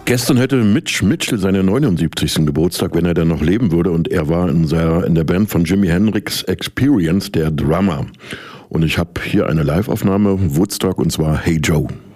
Gestern hätte Mitch Mitchell seinen 79. Geburtstag, wenn er denn noch leben würde. Und er war in der Band von Jimi Hendrix Experience, der Drummer. Und ich habe hier eine Live-Aufnahme, Woodstock, und zwar Hey Joe.